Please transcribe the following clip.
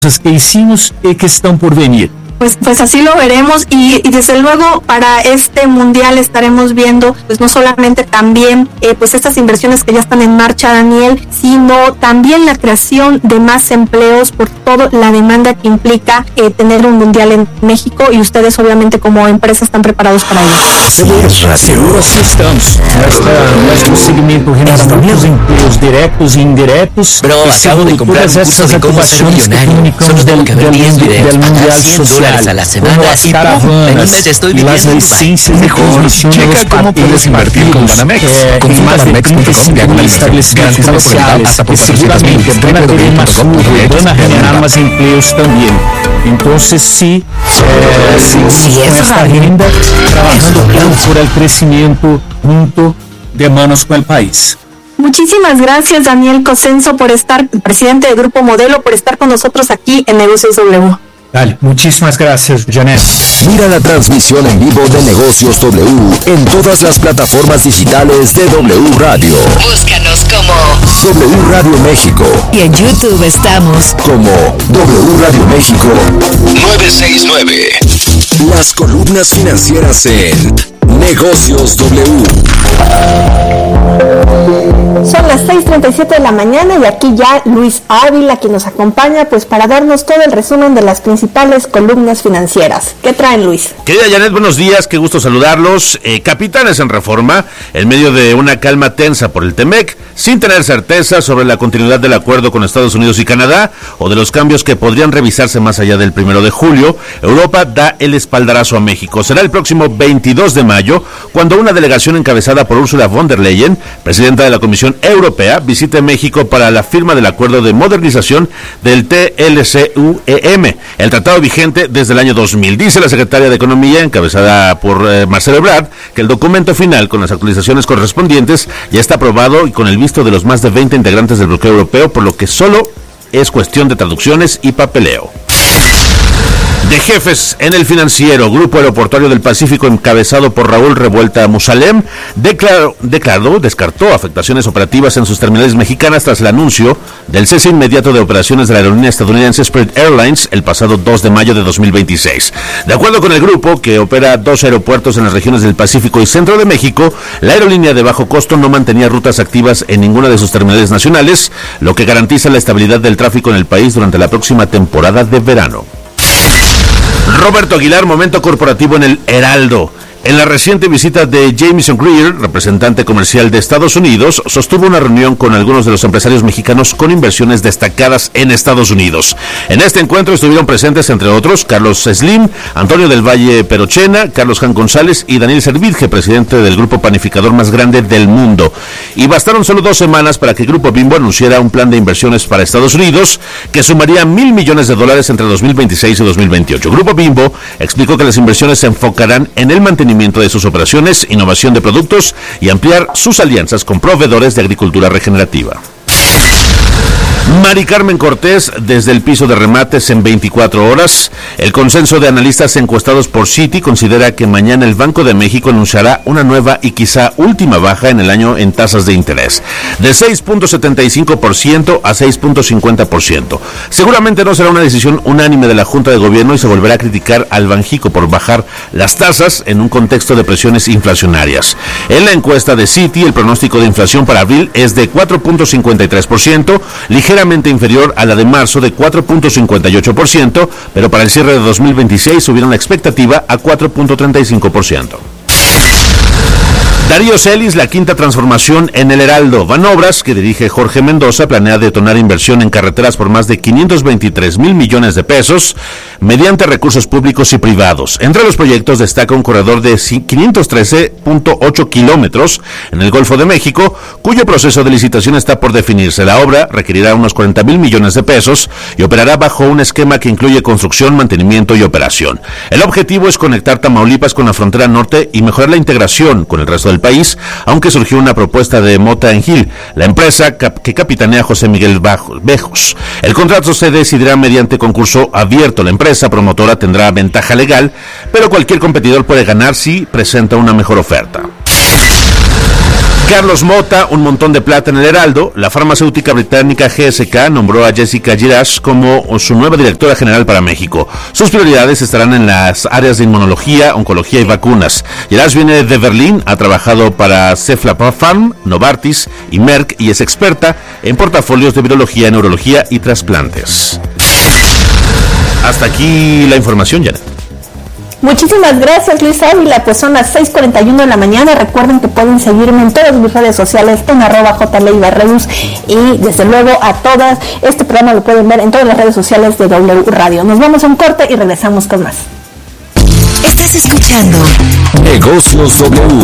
que hicimos y que están por venir. Pues así lo veremos y desde luego para este mundial estaremos viendo pues no solamente también pues estas inversiones que ya están en marcha, Daniel, sino también la creación de más empleos por toda la demanda que implica tener un mundial en México, y ustedes obviamente como empresa están preparados para ello. Seguro así estamos. Nuestro segmento genera muchos empleos directos e indirectos. Pero acabo de comprar un curso de cómo ser millonario. Solo tengo que ver 10 videos, ganar $100 a la semana y en un mes estoy viviendo en Dubái. Mejor, checa cómo puedes invertir con Banamex. Consulta establecimientos comerciales que seguramente van a tener más flujo, van a generar más empleos también. Entonces sí, seguimos con esta agenda, trabajando por el crecimiento junto de manos con el país. Muchísimas gracias, Daniel Cosenzo, por estar, presidente del Grupo Modelo, por estar con nosotros aquí en Negocios W. Dale, muchísimas gracias, Janet. Mira la transmisión en vivo de Negocios W en todas las plataformas digitales de W Radio. Búscanos como W Radio México. Y en YouTube estamos como W Radio México 969. Las columnas financieras en Negocios W. Son las 6:37 de la mañana y aquí ya Luis Ávila, quien nos acompaña pues para darnos todo el resumen de las principales columnas financieras. ¿Qué traen, Luis? Querida Janet, buenos días, qué gusto saludarlos. Capitanes en Reforma, en medio de una calma tensa por el TEMEC, sin tener certeza sobre la continuidad del acuerdo con Estados Unidos y Canadá o de los cambios que podrían revisarse más allá del 1 de julio, Europa da el espaldarazo a México. Será el próximo 22 de mayo cuando una delegación encabezada por Ursula von der Leyen, presidenta de la Comisión Europea, visite México para la firma del acuerdo de modernización del TLCUEM, el tratado vigente desde el año 2000. Dice la secretaria de Economía, encabezada por Marcelo Ebrard, que el documento final con las actualizaciones correspondientes ya está aprobado y con el visto de los más de 20 integrantes del bloqueo europeo, por lo que solo es cuestión de traducciones y papeleo. De jefes en el Financiero, Grupo Aeroportuario del Pacífico, encabezado por Raúl Revuelta Musalem, descartó afectaciones operativas en sus terminales mexicanas tras el anuncio del cese inmediato de operaciones de la aerolínea estadounidense Spirit Airlines el pasado 2 de mayo de 2026. De acuerdo con el grupo, que opera 2 aeropuertos en las regiones del Pacífico y Centro de México, la aerolínea de bajo costo no mantenía rutas activas en ninguna de sus terminales nacionales, lo que garantiza la estabilidad del tráfico en el país durante la próxima temporada de verano. Roberto Aguilar, momento corporativo en el Heraldo. En la reciente visita de Jameson Greer, representante comercial de Estados Unidos, sostuvo una reunión con algunos de los empresarios mexicanos con inversiones destacadas en Estados Unidos. En este encuentro estuvieron presentes, entre otros, Carlos Slim, Antonio del Valle Perochena, Carlos Jan González y Daniel Servidje, presidente del grupo panificador más grande del mundo. Y bastaron solo 2 semanas para que el Grupo Bimbo anunciara un plan de inversiones para Estados Unidos que sumaría $1,000 millones entre 2026 y 2028. Grupo Bimbo explicó que las inversiones se enfocarán en el mantenimiento de sus operaciones, innovación de productos y ampliar sus alianzas con proveedores de agricultura regenerativa. Mari Carmen Cortés, desde el piso de remates en 24 horas. El consenso de analistas encuestados por Citi considera que mañana el Banco de México anunciará una nueva y quizá última baja en el año en tasas de interés, de 6.75% a 6.50%. Seguramente no será una decisión unánime de la Junta de Gobierno y se volverá a criticar al Banjico por bajar las tasas en un contexto de presiones inflacionarias. En la encuesta de Citi, el pronóstico de inflación para abril es de 4.53%, ligeramente inferior a la de marzo de 4.58%, pero para el cierre de 2026 subieron la expectativa a 4.35%. Darío Celis, la quinta transformación en el Heraldo. Banobras, que dirige Jorge Mendoza, planea detonar inversión en carreteras por más de 523,000 millones de pesos mediante recursos públicos y privados. Entre los proyectos destaca un corredor de 513.8 kilómetros en el Golfo de México, cuyo proceso de licitación está por definirse. La obra requerirá unos 40,000 millones de pesos y operará bajo un esquema que incluye construcción, mantenimiento y operación. El objetivo es conectar Tamaulipas con la frontera norte y mejorar la integración con el resto del país, aunque surgió una propuesta de Mota en Gil, la empresa que capitanea José Miguel Bejos. El contrato se decidirá mediante concurso abierto. La empresa promotora tendrá ventaja legal, pero cualquier competidor puede ganar si presenta una mejor oferta. Carlos Mota, un montón de plata en el Heraldo. La farmacéutica británica GSK nombró a Jessica Girash como su nueva directora general para México. Sus prioridades estarán en las áreas de inmunología, oncología y vacunas. Girash viene de Berlín, ha trabajado para Cefla-Pharm, Novartis y Merck y es experta en portafolios de virología, neurología y trasplantes. Hasta aquí la información, Janet. Muchísimas gracias, Luis Ávila. Pues son las 6:41 de la mañana. Recuerden que pueden seguirme en todas mis redes sociales en @jleibarreus y desde luego a todas. Este programa lo pueden ver en todas las redes sociales de W Radio. Nos vamos a un corte y regresamos con más. Estás escuchando Negocios W.